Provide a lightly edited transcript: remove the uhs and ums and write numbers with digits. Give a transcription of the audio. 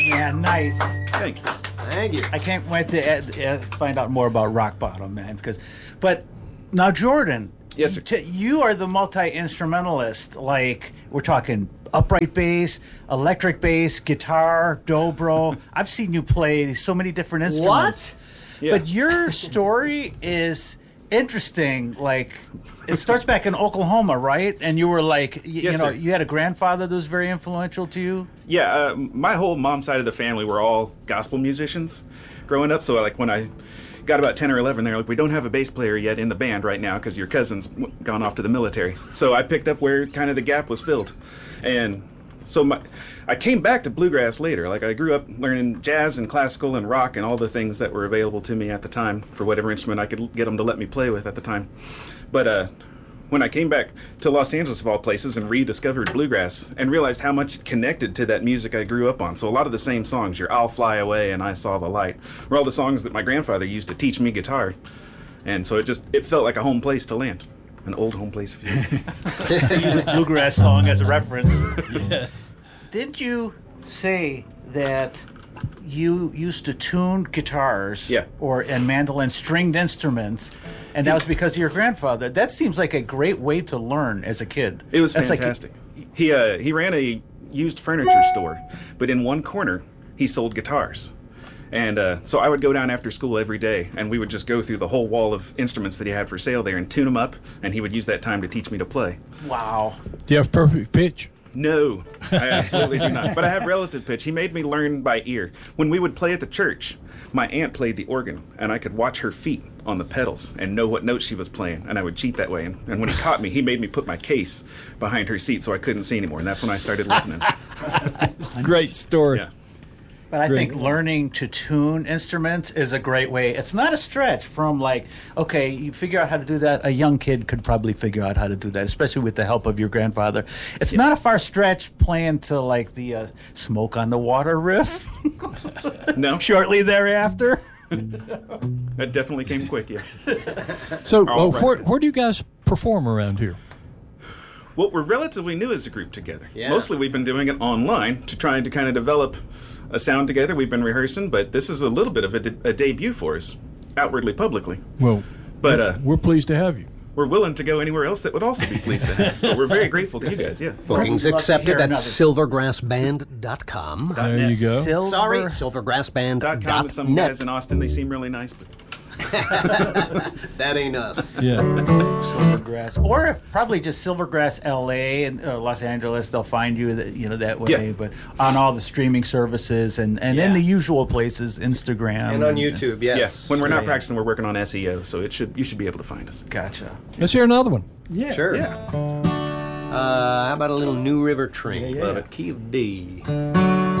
Yeah, nice. Thanks. Thank you. I can't wait to find out more about Rock Bottom, man. But now, Jordan. Yes, sir. You are the multi-instrumentalist. Like, we're talking upright bass, electric bass, guitar, dobro. I've seen you play so many different instruments. What? Yeah. But your story is interesting. Like, it starts back in Oklahoma, right? And you were like, Yes, know, sir. you had a grandfather that was very influential to you. Yeah, my whole mom's side of the family were all gospel musicians growing up. So, like, when I got about 10 or 11, they're like, we don't have a bass player yet in the band right now because your cousin's gone off to the military. So I picked up where kind of the gap was filled. And so I came back to bluegrass later. Like, I grew up learning jazz and classical and rock and all the things that were available to me at the time for whatever instrument I could get them to let me play with at the time. But when I came back to Los Angeles, of all places, and rediscovered bluegrass and realized how much it connected to that music I grew up on. So a lot of the same songs, your I'll Fly Away and I Saw the Light, were all the songs that my grandfather used to teach me guitar. And so it felt like a home place to land. An old home place, if you will. To use a bluegrass song as a reference. Yes. Did you say that you used to tune guitars Yeah. and mandolin stringed instruments, and that was because of your grandfather? That seems like a great way to learn as a kid. It was That's fantastic. He ran a used furniture store, but in one corner he sold guitars. And so I would go down after school every day, and we would just go through the whole wall of instruments that he had for sale there and tune them up, and he would use that time to teach me to play. Wow. Do you have perfect pitch? No, I absolutely do not. But I have relative pitch. He made me learn by ear. When we would play at the church, my aunt played the organ, and I could watch her feet on the pedals and know what notes she was playing, and I would cheat that way. And when he caught me, he made me put my case behind her seat so I couldn't see anymore, and that's when I started listening. Great story. Yeah. But I think Great. learning to tune instruments is a great way. It's not a stretch from like, okay, you figure out how to do that. A young kid could probably figure out how to do that, especially with the help of your grandfather. It's not a far stretch playing to like the Smoke on the Water riff No, shortly thereafter. that definitely came quick, yeah. So, All right. where do you guys perform around here? Well, we're relatively new as a group together. Yeah. Mostly we've been doing it online to try to kind of develop a sound together. We've been rehearsing, but this is a little bit of a debut for us, outwardly, publicly. Well, But we're pleased to have you. we're willing to go anywhere else that would also be pleased to have us. But we're very grateful to you guys, yeah. Bookings Love to accepted hear at another. silvergrassband.com. There you go. Sorry, .com silvergrassband.net. with some guys in Austin. They seem really nice, but That ain't us. Yeah. Silvergrass, or if probably just Silvergrass LA and Los Angeles, they'll find you that way. Yeah. But on all the streaming services and Yeah. in the usual places, Instagram And on YouTube, yes. yeah, when we're not Yeah. practicing, we're working on SEO, so you should be able to find us. Gotcha. Let's hear another one. Yeah. Sure. Yeah. How about a little New River Train? Yeah, yeah. Love it. Key of D.